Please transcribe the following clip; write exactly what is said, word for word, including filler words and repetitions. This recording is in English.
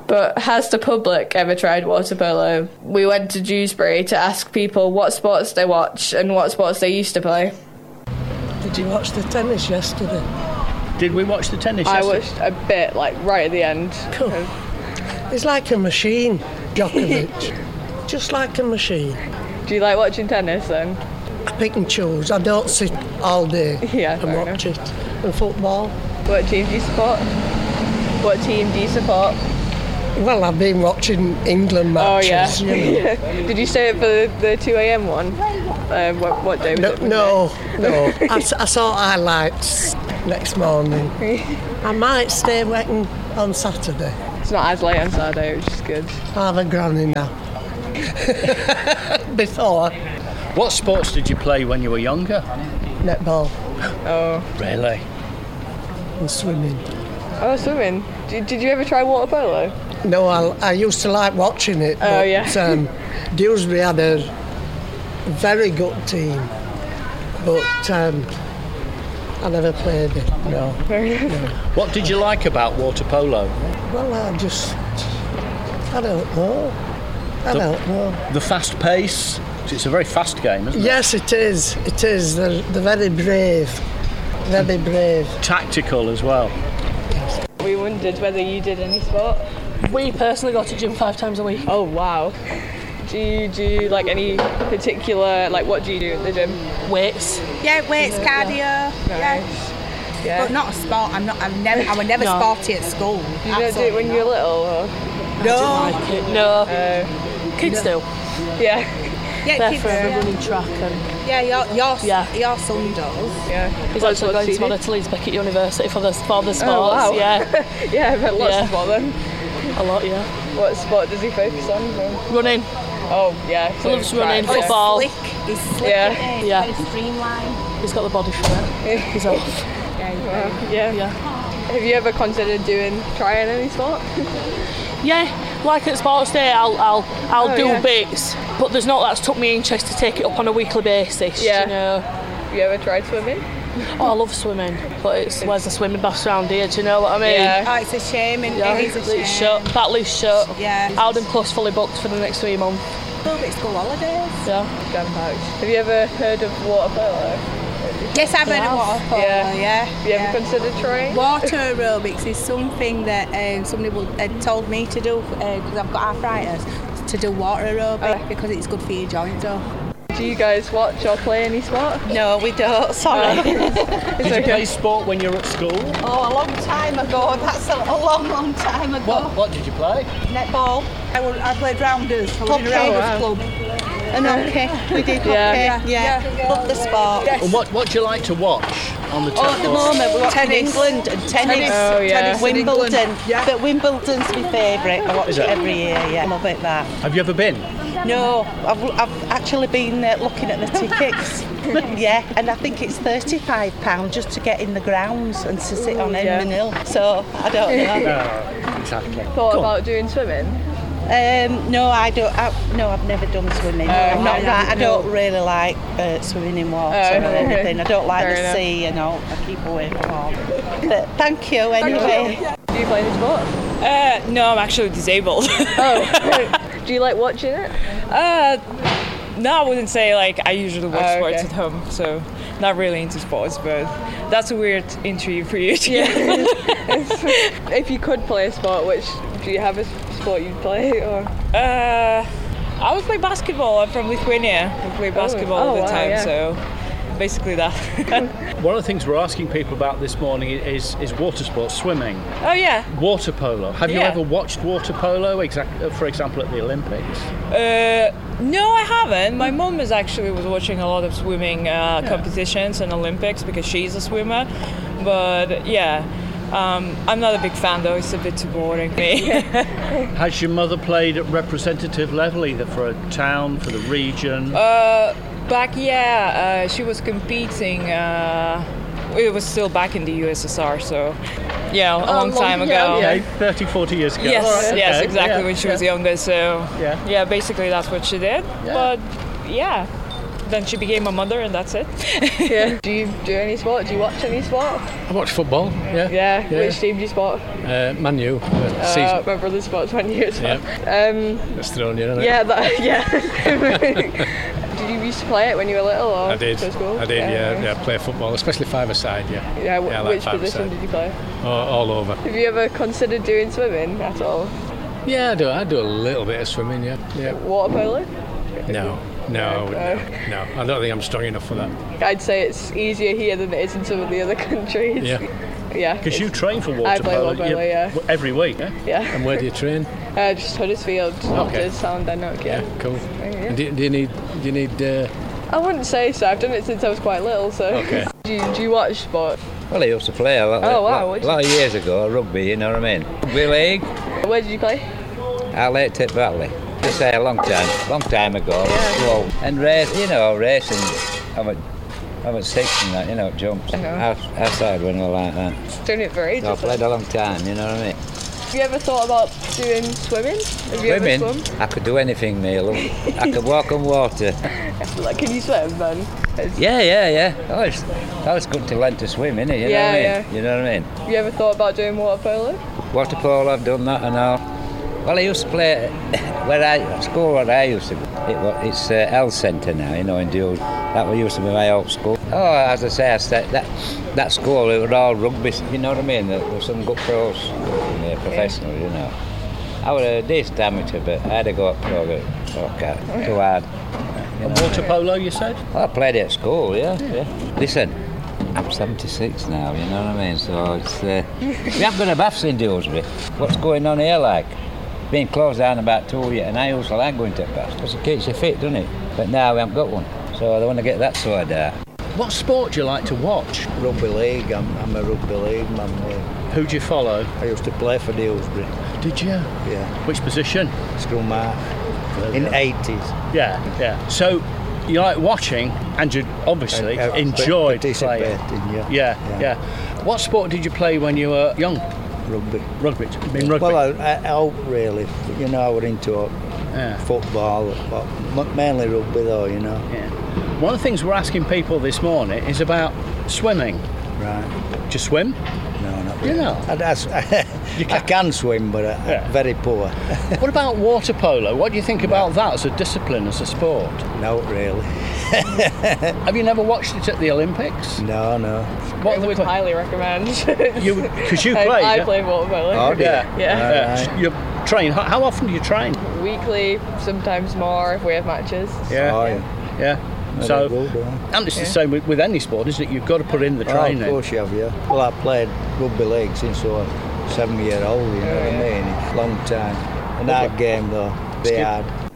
But has the public ever tried water polo? We went to Dewsbury to ask people what sports they watch and what sports they used to play. Did you watch the tennis yesterday? Did we watch the tennis I yesterday? watched a bit, like right at the end. Cool. It's like a machine, Djokovic. Just like a machine. Do you like watching tennis then? I pick and choose. I don't sit all day Yeah, and fair watch it. And football. What team do you support? What team do you support? Well, I've been watching England matches. Oh, yeah. You know. Did you stay up for the, the two a.m. one? Um, what, what day was No, it? no, no. I, s- I saw highlights next morning. I might stay waiting on Saturday. It's not as late on Saturday, which is good. I'll have a granny now. Before, What sports did you play when you were younger? netball Oh, Really? and swimming. oh, swimming. Did, did you ever try water polo? No, I, I used to like watching it. Oh, but, yeah. um, Dewsbury had a very good team, but um, I never played it. No. What did you like about water polo? Well, I just, I don't know. I The- don't know. The fast pace? It's a very fast game, isn't it? Yes, it is. It is. They're, they're very brave. Very brave. Tactical as well. We wondered whether you did any sport. We personally go to gym five times a week. Oh, wow. Do you do like any particular, like what do you do at the gym? Weights. Yeah, weights, cardio. Yeah. Nice. Yeah. But not a sport. I'm not. I'm never. I was never No. sporty at school. you don't do it when you're little? Or? No. Like it. No. Uh, Kids do. yeah. Yeah, They're kids, forever yeah. running track and Yeah, your your Yeah. your son does. Yeah. he's What- actually what going do you to do? monitor Leeds Beckett University for the for the sports. Oh, wow. Yeah, yeah, but lots Yeah. of sport then. a lot. Yeah, What sport does he focus on? running. Oh, yeah. He loves track, running, yeah. football. Slick. He's slick. Yeah. It's Yeah. very streamlined. He's got the body for it. He's off. Wow, yeah. Yeah, Have you ever considered doing trying any sport? yeah. Like at sports day, I'll I'll I'll Oh, do yeah. bits, but there's not that's took me interest to take it up on a weekly basis. Yeah. You know. Have you ever tried swimming? Oh, I love swimming, but it's where's the swimming baths around here? Do you know what I mean? Yeah. Oh, it's a shame, and Yeah, it is a shame. it's shut. That loose shut. Yeah. Howden Plus fully booked for the next three months. Oh, it's school holidays. Yeah. Jam packed. Have you ever heard of water polo? Yes, I've heard of water polo. Yeah. Yeah. Have you yeah. ever considered trying? Water aerobics is something that um, somebody will, had told me to do because I've got arthritis, to do water aerobic Oh. because it's good for your joints. So. Do you guys watch or play any sport? No, we don't. Sorry. Did you play sport when you were at school? Oh, a long time ago. That's a, a long, long time ago. What What did you play? Netball. I, was, I played rounders. I was in a Okay. rounders Wow. club. And okay, we did hockey. Yeah. Yeah, yeah. Love the sport. And what What do you like to watch on the Oh, at the tennis? moment we're watching Tennis. England and tennis. Oh, yeah. Tennis in Wimbledon. England. Yeah. But Wimbledon's my favourite. I watch Is it it? every year. Yeah, I love it. That. Have you ever been? No, I've, I've actually been uh, looking at the tickets. Yeah, and I think it's thirty-five pounds just to get in the grounds and to sit on yeah. Edmund Hill. So I don't know. No, exactly. Thought Cool. about doing swimming? Um, no, I don't. I, no, I've never done swimming. Oh, I'm not yeah. right. I don't really like uh, swimming in water Oh, or okay. anything. I don't like Fair the enough. sea. You know, I keep away from all. But thank you anyway. Do you play any sport? Uh, no, I'm actually disabled. Oh. Do you like watching it? uh, no, I wouldn't say like I usually watch Oh, sports okay. at home, so not really into sports, but that's a weird interview for you to Yeah. get. If you could play a sport, which do you have a sport you'd play? Or Uh, I would play basketball. I'm from Lithuania. We play basketball Oh, all the wow, time, yeah. so basically that. One of the things we're asking people about this morning is is water sports, swimming, Oh yeah. water polo. Have you Yeah. ever watched water polo, exact, for example, at the Olympics? Uh, no, I haven't. My mom is actually was watching a lot of swimming uh, competitions and Olympics because she's a swimmer. But yeah, um, I'm not a big fan though. It's a bit too boring for me. Has your mother played at representative level, either for a town, for the region? uh, back, yeah, uh, she was competing. Uh, it was still back in the U S S R, so yeah, a long, long- time yeah, ago. yeah. Okay, thirty, forty years ago. Yes, All right, yes, okay, exactly yeah, when she yeah. was younger. So Yeah. yeah, basically that's what she did. Yeah. But yeah, then she became a mother, and that's it. Yeah. Do you do any sport? Do you watch any sport? I watch football, yeah. Yeah. Yeah. Which team do you support? Uh, Man U. Uh, Uh, season. my brother sports Man U as well. Yeah. Um, That's thrown you, isn't it? yeah, that, yeah. Did you used to play it when you were little? Or I did. go to school? I did, yeah. yeah. Play football, especially five-a-side, yeah. Yeah, w- Yeah, I like which position five-a-side. did you play? All, all over. Have you ever considered doing swimming at all? Yeah, I do. I do a little bit of swimming, yeah. yeah. Water polo? No, no, I wouldn't, no, no. I don't think I'm strong enough for that. I'd say it's easier here than it is in some of the other countries. Yeah. Yeah. Because it's- you train for water I play polo, water polo, you- yeah. every week, yeah? Yeah. And where do you train? Uh, just Huddersfield, Okay. okay. Sound yeah. Yeah, cool. Yeah. And do, do you need, do you need, uh, I wouldn't say so. I've done it since I was quite little, so. Okay. do, you, do you watch sport? Well, I used to play a lot, Oh, wow, lot, what a lot of years ago, rugby, you know what I mean? Rugby league, Where did you play? out Lake Tip Valley. Just say a long time, long time ago. Yeah. Well, and race, you know, racing, I'm at, I'm at six and that, you know, jumps. Uh-huh. Out, outside when I like that. Doing it for ages. So I played a long time, you know what I mean? Have you ever thought about doing swimming? Have you Swimming, ever swum? I could do anything, Neil. I could walk on water. Like, can you swim, man? It's- Yeah, yeah, yeah. Oh, it's, oh, it's good to learn to swim, innit? You know Yeah, what I mean? yeah. You know what I mean? Have you ever thought about doing water polo? Water polo, I've done that and all. Well, I used to play where I at school where I used to. It was it's uh, L Centre now, you know, in Dewey. That was used to be my old school. Oh, as I say, I said, that that school it was all rugby. You know what I mean? There were some good pros, yeah, professional, you know. I was a decent amateur, but I had to go up pro. But okay, too hard. You And know. water polo, you said? Well, I played it at school, yeah, yeah. Listen, I'm seventy-six now, you know what I mean? So it's uh, we haven't got a baths in Dewsbury. What's going on here, like? Being closed down about two years, and I used to like going to the baths because it keeps you fit, doesn't it? But now we haven't got one, so I want to get that sorted out. What sport do you like to watch? Rugby league, I'm, I'm a rugby league man. Yeah. Who do you follow? I used to play for Dewsbury. Did you? Yeah. Which position? Scrum half. In the eighties. Yeah, yeah. So you like watching, and you obviously I- I enjoyed participating, playing. yeah. Yeah, yeah. What sport did you play when you were young? Rugby. Rugby. You mean rugby? Well, I, I hope really. You know, I was into uh, Yeah. football, but m- mainly rugby though, you know. Yeah. One of the things we're asking people this morning is about swimming. Right. Do you swim? No, not You really. know? I, I, I can swim, but I, Yeah. I'm very poor. What about water polo? What do you think about that as a discipline, as a sport? No, really. Have you never watched it at the Olympics? No, no. What I are the would que- highly recommend. You, because you I, played. I yeah? play water polo. Oh, do you? Yeah. Yeah. Yeah. You train. How, how often do you train? Weekly, sometimes more if we have matches. Yeah. Oh, yeah. Yeah. No, So, they will do. and it's the same with, with any sport, isn't it? You've got to put in the Oh, training. of course you have, yeah. Well, I played rugby league since I was seven year old, you know what I mean? It's a long time. An hard game though, very hard.